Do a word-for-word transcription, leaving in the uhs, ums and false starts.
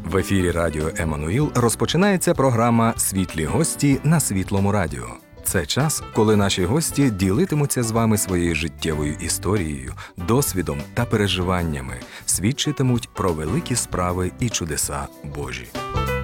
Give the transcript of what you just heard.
В ефірі Радіо Еммануїл розпочинається програма «Світлі гості» на Світлому радіо. Це час, коли наші гості ділитимуться з вами своєю життєвою історією, досвідом та переживаннями, свідчитимуть про великі справи і чудеса Божі.